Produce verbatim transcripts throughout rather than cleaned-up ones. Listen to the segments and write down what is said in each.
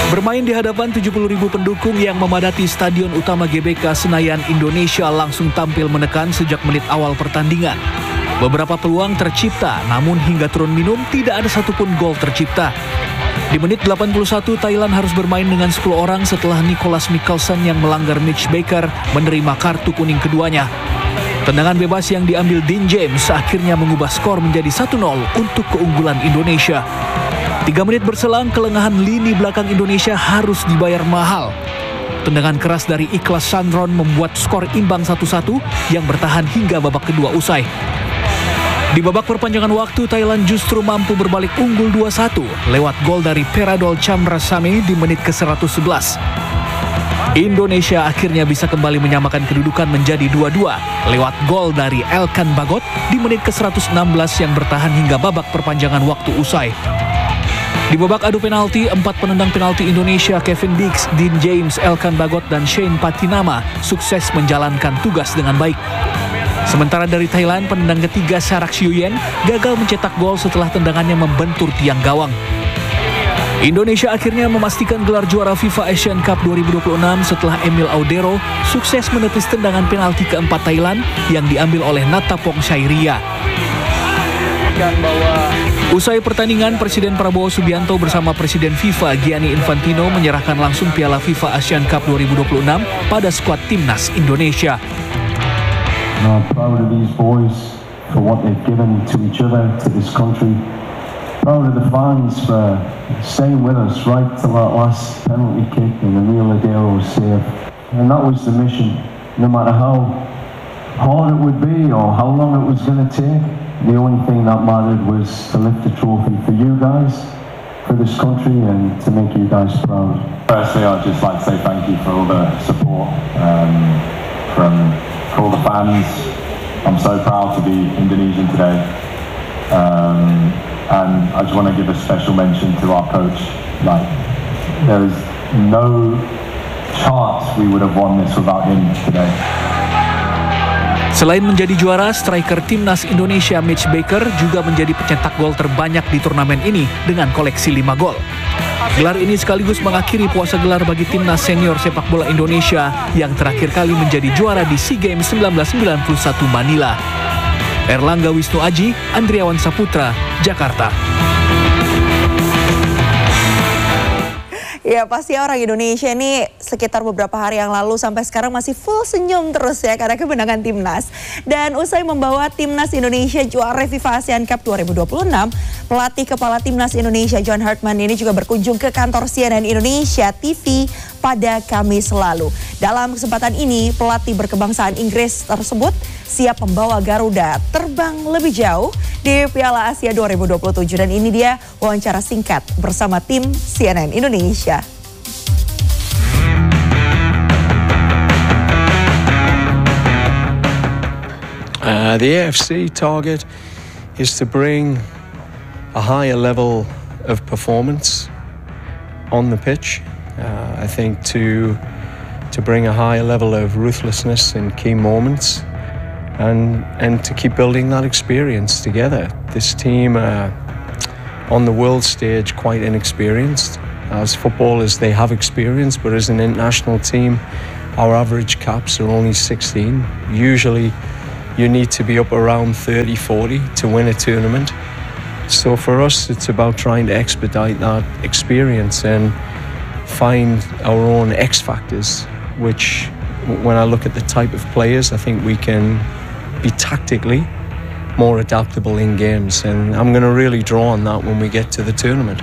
Bermain di hadapan tujuh puluh ribu pendukung yang memadati Stadion Utama G B K Senayan, Indonesia langsung tampil menekan sejak menit awal pertandingan. Beberapa peluang tercipta, namun hingga turun minum tidak ada satupun gol tercipta. Di menit delapan puluh satu, Thailand harus bermain dengan sepuluh orang setelah Nicholas Mikkelsen yang melanggar Mitch Baker menerima kartu kuning keduanya. Tendangan bebas yang diambil Dean James akhirnya mengubah skor menjadi satu nol untuk keunggulan Indonesia. Tiga menit berselang, kelengahan lini belakang Indonesia harus dibayar mahal. Tendangan keras dari Ikhlas Sandron membuat skor imbang satu satu yang bertahan hingga babak kedua usai. Di babak perpanjangan waktu, Thailand justru mampu berbalik unggul dua satu lewat gol dari Peradol Chamrasame di menit ke seratus sebelas. Indonesia akhirnya bisa kembali menyamakan kedudukan menjadi dua dua lewat gol dari Elkan Bagot di menit ke seratus enam belas yang bertahan hingga babak perpanjangan waktu usai. Di babak adu penalti, empat penendang penalti Indonesia, Kevin Dix, Dean James, Elkan Bagot, dan Shane Patinama sukses menjalankan tugas dengan baik. Sementara dari Thailand, penendang ketiga Sarak Siuyen gagal mencetak gol setelah tendangannya membentur tiang gawang. Indonesia akhirnya memastikan gelar juara FIFA Asian Cup dua ribu dua puluh enam setelah Emil Audero sukses menepis tendangan penalti keempat Thailand yang diambil oleh Natapong Syairia. Usai pertandingan, Presiden Prabowo Subianto bersama Presiden FIFA Gianni Infantino menyerahkan langsung Piala FIFA Asian Cup dua ribu dua puluh enam pada skuad timnas Indonesia. I'm proud of these boys for what they've given to each other, to this country. Proud of the fans for staying with us right till that last penalty kick and the Emil Audero save. And that was the mission, no matter how hard it would be or how long it was going to take. The only thing that mattered was to lift the trophy for you guys, for this country, and to make you guys proud. Firstly, I'd just like to say thank you for all the support um, from all the fans. I'm so proud to be Indonesian today. Um, and I just want to give a special mention to our coach. Like, there is no chance we would have won this without him today. Selain menjadi juara, striker timnas Indonesia Mitch Baker juga menjadi pencetak gol terbanyak di turnamen ini dengan koleksi lima gol. Gelar ini sekaligus mengakhiri puasa gelar bagi timnas senior sepak bola Indonesia yang terakhir kali menjadi juara di SEA Games seribu sembilan ratus sembilan puluh satu Manila. Erlangga Wisnu Aji, Andriawan Saputra, Jakarta. Ya, pasti orang Indonesia ini sekitar beberapa hari yang lalu sampai sekarang masih full senyum terus ya karena kemenangan timnas. Dan usai membawa timnas Indonesia juara FIFA ASEAN Cup dua ribu dua puluh enam, pelatih kepala timnas Indonesia John Hartman ini juga berkunjung ke kantor C N N Indonesia T V pada Kamis lalu. Dalam kesempatan ini, pelatih berkebangsaan Inggris tersebut siap membawa Garuda terbang lebih jauh di Piala Asia dua ribu dua puluh tujuh. Dan ini dia wawancara singkat bersama tim C N N Indonesia. Uh, the A F C target is to bring a higher level of performance on the pitch. Uh, I think to to bring a higher level of ruthlessness in key moments, and and to keep building that experience together. This team uh, on the world stage quite inexperienced. As footballers, they have experience, but as an international team, our average caps are only sixteen. Usually, you need to be up around thirty, forty to win a tournament. So for us, it's about trying to expedite that experience and find our own X factors, which when I look at the type of players, I think we can be tactically more adaptable in games, and I'm going to really draw on that when we get to the tournament.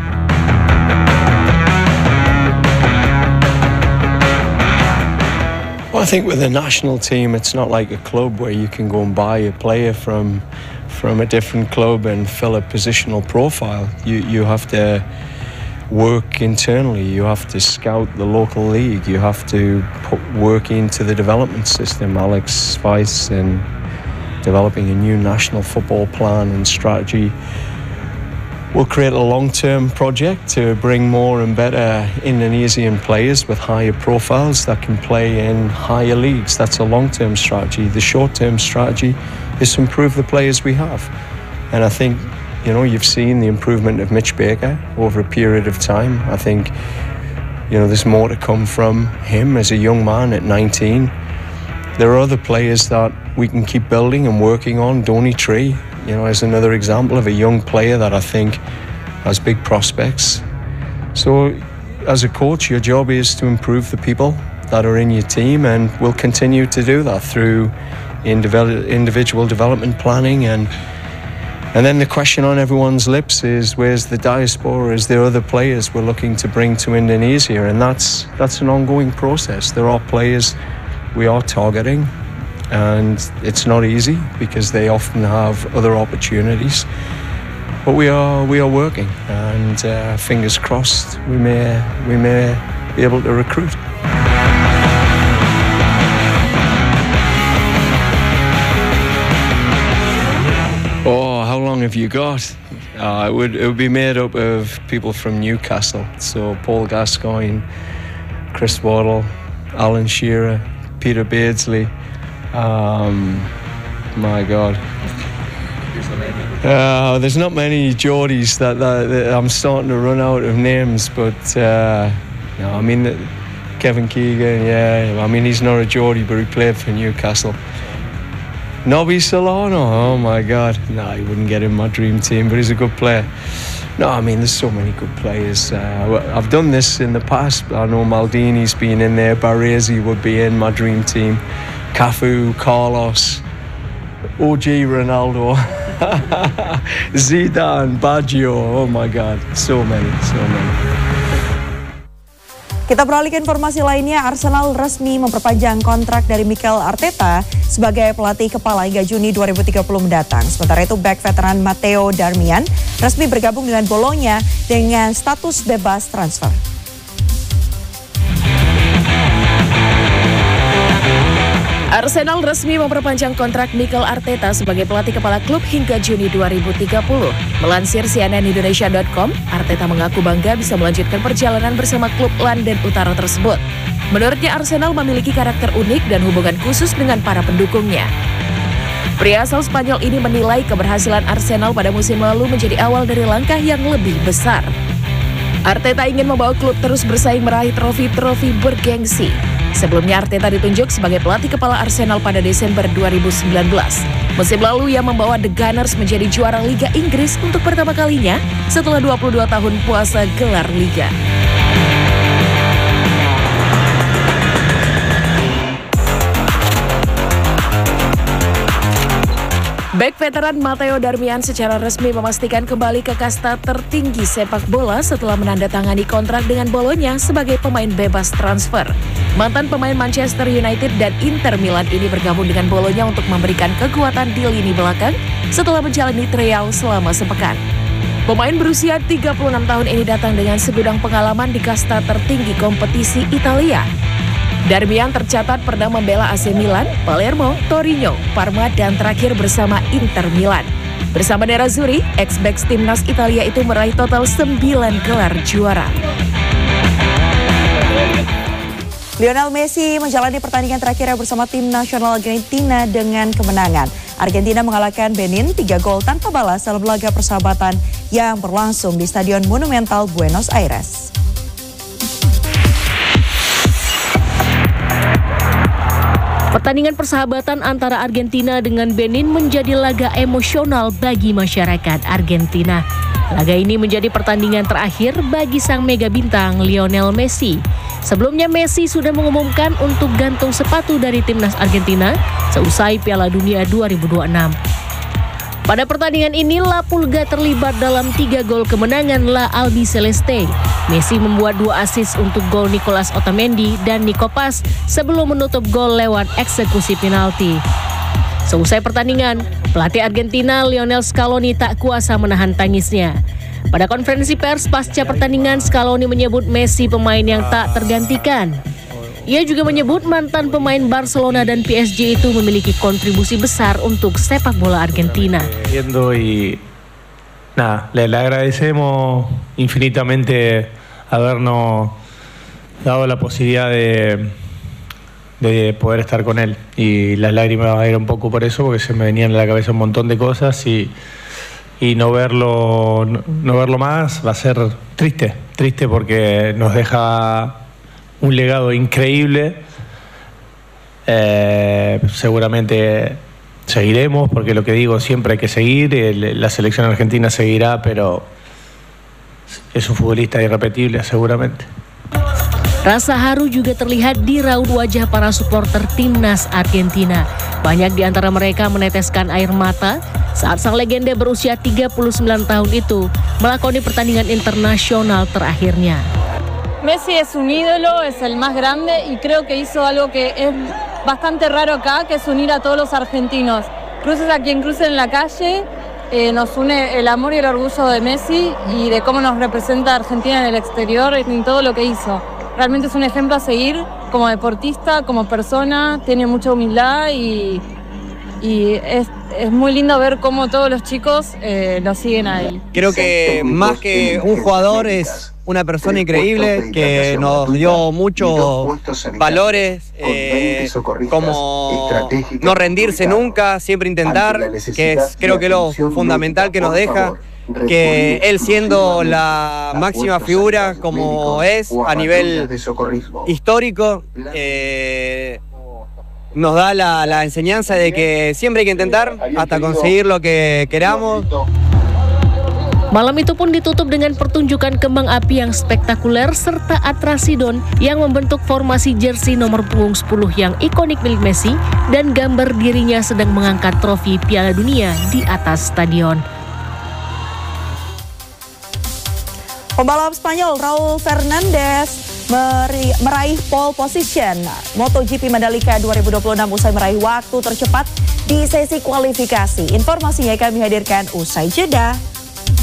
Well, I think with a national team, it's not like a club where you can go and buy a player from from a different club and fill a positional profile. You you have to work internally. You have to scout the local league. You have to put work into the development system. Alex Weiss and developing a new national football plan and strategy will create a long-term project to bring more and better Indonesian players with higher profiles that can play in higher leagues. That's a long-term strategy. The short-term strategy is to improve the players we have. And I think you know, you've seen the improvement of Mitch Baker over a period of time. I think, you know, there's more to come from him as a young man at nineteen. There are other players that we can keep building and working on. Donny Tree, you know, is another example of a young player that I think has big prospects. So, as a coach, your job is to improve the people that are in your team, and we'll continue to do that through individual development planning. And and then the question on everyone's lips is, where's the diaspora? Is there other players we're looking to bring to Indonesia? And that's that's an ongoing process. There are players we are targeting, and it's not easy because they often have other opportunities. But we are we are working, and uh, fingers crossed we may we may be able to recruit. Oh, how long have you got? Uh, it would it would be made up of people from Newcastle. So Paul Gascoigne, Chris Waddle, Alan Shearer, Peter Beardsley. Um, my God. Uh, there's not many Geordies that, that, that I'm starting to run out of names, but uh, no, I mean Kevin Keegan, yeah. I mean he's not a Geordie, but he played for Newcastle. Nobby Solano, oh my God, no, he wouldn't get in my dream team, but he's a good player. No, I mean there's so many good players. Uh, I've done this in the past. I know Maldini's been in there. Baresi would be in my dream team. Cafu, Carlos, O G Ronaldo. Zidane, Baggio, oh my God, so many, so many. Kita beralih ke informasi lainnya, Arsenal resmi memperpanjang kontrak dari Mikel Arteta sebagai pelatih kepala hingga Juni dua ribu tiga puluh mendatang. Sementara itu, bek veteran Matteo Darmian resmi bergabung dengan Bologna dengan status bebas transfer. Arsenal resmi memperpanjang kontrak Mikel Arteta sebagai pelatih kepala klub hingga Juni dua ribu tiga puluh. Melansir C N N Indonesia dot com, Arteta mengaku bangga bisa melanjutkan perjalanan bersama klub London Utara tersebut. Menurutnya Arsenal memiliki karakter unik dan hubungan khusus dengan para pendukungnya. Pria asal Spanyol ini menilai keberhasilan Arsenal pada musim lalu menjadi awal dari langkah yang lebih besar. Arteta ingin membawa klub terus bersaing meraih trofi-trofi bergengsi. Sebelumnya Arteta ditunjuk sebagai pelatih kepala Arsenal pada Desember dua ribu sembilan belas. Musim lalu ia membawa The Gunners menjadi juara Liga Inggris untuk pertama kalinya setelah dua puluh dua tahun puasa gelar Liga. Bek veteran Matteo Darmian secara resmi memastikan kembali ke kasta tertinggi sepak bola setelah menandatangani kontrak dengan Bologna sebagai pemain bebas transfer. Mantan pemain Manchester United dan Inter Milan ini bergabung dengan Bologna untuk memberikan kekuatan di lini belakang setelah menjalani trial selama sepekan. Pemain berusia tiga puluh enam tahun ini datang dengan segudang pengalaman di kasta tertinggi kompetisi Italia. Darmian tercatat pernah membela A C Milan, Palermo, Torino, Parma, dan terakhir bersama Inter Milan. Bersama Nerazzurri, ex-bek timnas Italia itu meraih total sembilan gelar juara. Lionel Messi menjalani pertandingan terakhirnya bersama tim nasional Argentina dengan kemenangan. Argentina mengalahkan Benin tiga gol tanpa balas dalam laga persahabatan yang berlangsung di Stadion Monumental Buenos Aires. Pertandingan persahabatan antara Argentina dengan Benin menjadi laga emosional bagi masyarakat Argentina. Laga ini menjadi pertandingan terakhir bagi sang mega bintang Lionel Messi. Sebelumnya Messi sudah mengumumkan untuk gantung sepatu dari timnas Argentina seusai Piala Dunia dua ribu dua puluh enam. Pada pertandingan ini, La Pulga terlibat dalam tiga gol kemenangan La Albiceleste. Messi membuat dua assist untuk gol Nicolas Otamendi dan Nico Paz sebelum menutup gol lewat eksekusi penalti. Seusai pertandingan, pelatih Argentina Lionel Scaloni tak kuasa menahan tangisnya. Pada konferensi pers pasca pertandingan, Scaloni menyebut Messi pemain yang tak tergantikan. Ia juga menyebut mantan pemain Barcelona dan P S G itu memiliki kontribusi besar untuk sepak bola Argentina. Y nada, le, le agradecemos infinitamente habernos dado la posibilidad de, de poder estar con él. Y las lágrimas eran un poco por eso, porque se me venían a la cabeza un montón de cosas y, y no verlo, no, no verlo más va a ser triste, triste porque nos deja un legado increíble. Eh, seguramente seguiremos, porque lo que digo, siempre hay que seguir, el, la selección argentina seguirá, pero es un futbolista irrepetible seguramente. Rasa haru juga terlihat di raut wajah para supporter timnas Argentina. Banyak di antara mereka meneteskan air mata saat sang legenda berusia tiga puluh sembilan tahun itu melakoni pertandingan internasional terakhirnya. Messi es un ídolo, es el más grande y creo que hizo algo que es bastante raro acá, que es unir a todos los argentinos. Cruces a quien cruce en la calle, eh, nos une el amor y el orgullo de Messi y de cómo nos representa Argentina en el exterior y en todo lo que hizo. Realmente es un ejemplo a seguir como deportista, como persona, tiene mucha humildad y, y es, es muy lindo ver cómo todos los chicos eh, lo siguen a él. Creo que más que un jugador es una persona increíble que nos dio muchos valores, eh, como no rendirse nunca, siempre intentar, que es creo que lo fundamental que nos deja. Que él siendo la máxima figura como es a nivel histórico, eh, nos da la, la enseñanza de que siempre hay que intentar hasta conseguir lo que queramos. Malam itu pun ditutup dengan pertunjukan kembang api yang spektakuler serta atraksi don yang membentuk formasi jersey nomor punggung sepuluh yang ikonik milik Messi dan gambar dirinya sedang mengangkat trofi Piala Dunia di atas stadion. Pembalap Spanyol Raul Fernandez meraih pole position MotoGP Mandalika dua ribu dua puluh enam usai meraih waktu tercepat di sesi kualifikasi. Informasinya kami hadirkan usai jeda.